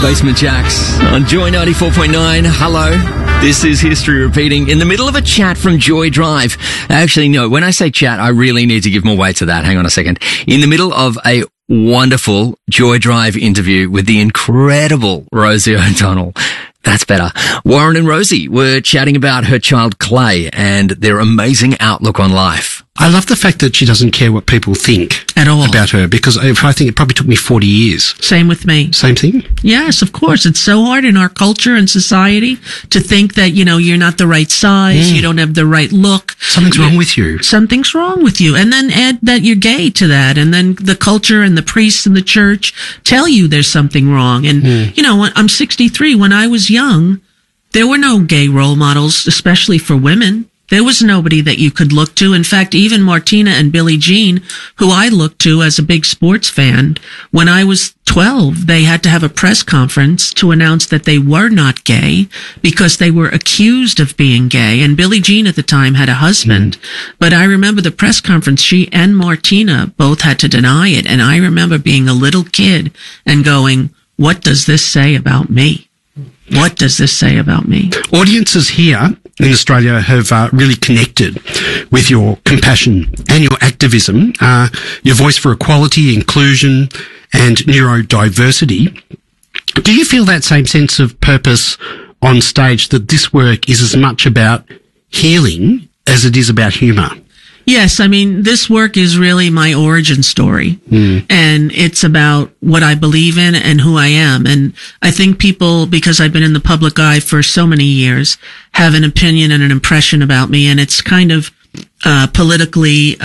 Basement Jacks on Joy 94.9. Hello. This is History Repeating in the middle of a chat from Joy Drive. Actually, no, when I say chat, I really need to give more weight to that. Hang on a second. In the middle of a wonderful Joy Drive interview with the incredible Rosie O'Donnell. That's better. Warren and Rosie were chatting about her child Clay and their amazing outlook on life. I love the fact that she doesn't care what people think at all about her, because I think it probably took me 40 years. Same with me. Same thing? Yes, of course. It's so hard in our culture and society to think that, you know, you're not the right size, you don't have the right look. Something's wrong with you. Something's wrong with you. And then add that you're gay to that. And then the culture and the priests and the church tell you there's something wrong. And, you know, I'm 63. When I was young, there were no gay role models, especially for women. There was nobody that you could look to. In fact, even Martina and Billie Jean, who I looked to as a big sports fan, when I was 12, they had to have a press conference to announce that they were not gay because they were accused of being gay. And Billie Jean at the time had a husband. But I remember the press conference, she and Martina both had to deny it. And I remember being a little kid and going, what does this say about me? What does this say about me? Audiences here in Australia have really connected with your compassion and your activism, your voice for equality, inclusion, and neurodiversity. Do you feel that same sense of purpose on stage, that this work is as much about healing as it is about humour? Yes, I mean, this work is really my origin story, and it's about what I believe in and who I am. And I think people, because I've been in the public eye for so many years, have an opinion and an impression about me, and it's kind of politically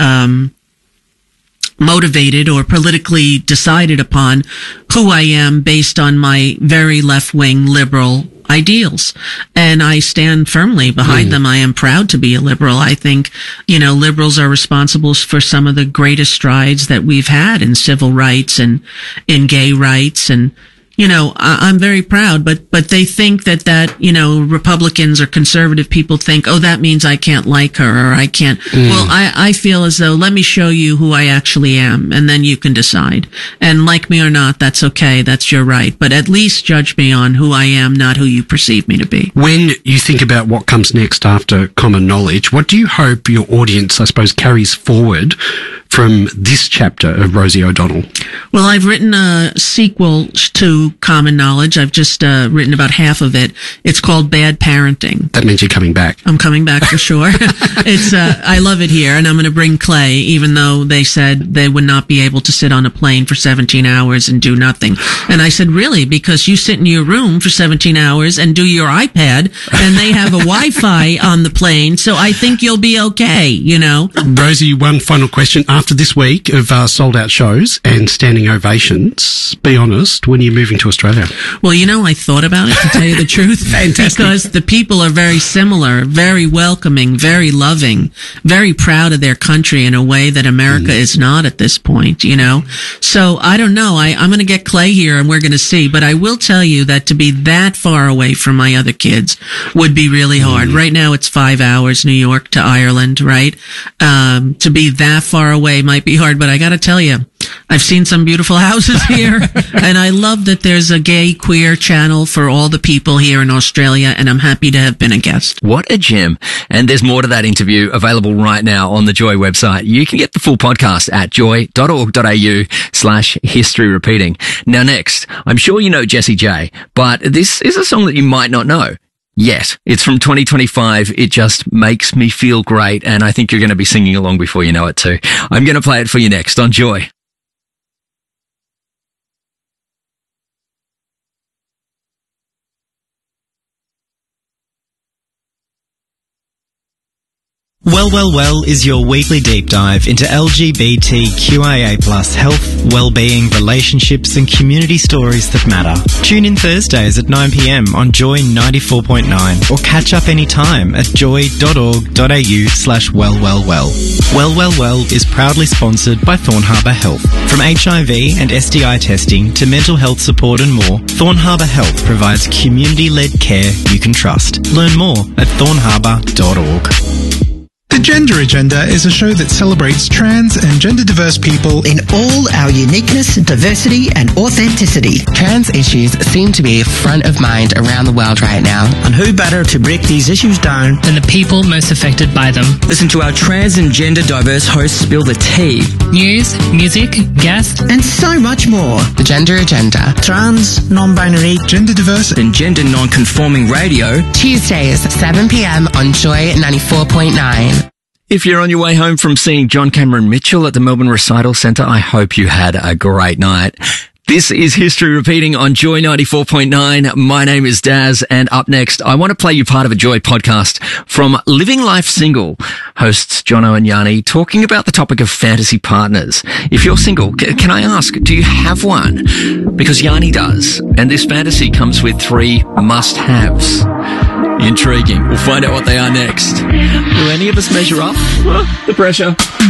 motivated or politically decided upon who I am based on my very left-wing liberal ideals. And I stand firmly behind them. I am proud to be a liberal. I think, you know, liberals are responsible for some of the greatest strides that we've had in civil rights and in gay rights. And, you know, I'm very proud, but they think that, you know, Republicans or conservative people think, oh, that means I can't like her or I can't. Well, I feel as though, let me show you who I actually am, and then you can decide. And like me or not, that's okay. That's your right. But at least judge me on who I am, not who you perceive me to be. When you think about what comes next after Common Knowledge, what do you hope your audience, I suppose, carries forward from this chapter of Rosie O'Donnell? Well, I've written a sequel to Common Knowledge. I've just written about half of it. It's called Bad Parenting. That means you're coming back. I'm coming back for sure. It's I love it here, and I'm going to bring Clay, even though they said they would not be able to sit on a plane for 17 hours and do nothing. And I said, really? Because you sit in your room for 17 hours and do your iPad, and they have a Wi-Fi on the plane, so I think you'll be okay, you know? Rosie, one final question. After this week of sold-out shows and standing ovations, be honest, when are you moving to Australia? Well, you know, I thought about it, to tell you the truth. Fantastic. Because the people are very similar, very welcoming, very loving, very proud of their country in a way that America is not at this point, you know? So, I don't know. I'm going to get Clay here and we're going to see. But I will tell you that to be that far away from my other kids would be really hard. Right now it's 5 hours, New York to Ireland, right? To be that far away might be hard, but I gotta tell you, I've seen some beautiful houses here, and I love that there's a gay queer channel for all the people here in Australia, and I'm happy to have been a guest. What a gem. And there's more to that interview available right now on the Joy website. You can get the full podcast at joy.org.au/history repeating. Now next, I'm sure you know Jessie J, but this is a song that you might not know. Yes, it's from 2025. It just makes me feel great, and I think you're going to be singing along before you know it too. I'm going to play it for you next on Joy. Well is your weekly deep dive into LGBTQIA+ health, well-being, relationships and community stories that matter. Tune in Thursdays at 9 p.m. on Joy 94.9 or catch up anytime at joy.org.au/wellwellwell. Well is proudly sponsored by Thorn Harbour Health. From HIV and STI testing to mental health support and more, Thorn Harbour Health provides community-led care you can trust. Learn more at thornharbour.org. The Gender Agenda is a show that celebrates trans and gender diverse people in all our uniqueness, diversity and authenticity. Trans issues seem to be front of mind around the world right now. And who better to break these issues down than the people most affected by them? Listen to our trans and gender diverse hosts spill the tea. News, music, guests, and so much more. The Gender Agenda. Trans, non-binary, gender diverse and gender non-conforming radio. Tuesdays, 7 p.m. on Joy 94.9. If you're on your way home from seeing John Cameron Mitchell at the Melbourne Recital Centre, I hope you had a great night. This is History Repeating on Joy 94.9. My name is Daz, and up next, I want to play you part of a Joy podcast from Living Life Single. Hosts Jono and Yanni talking about the topic of fantasy partners. If you're single, can I ask, do you have one? Because Yanni does, and this fantasy comes with 3 must-haves. Intriguing. We'll find out what they are next. Will any of us measure up? The pressure.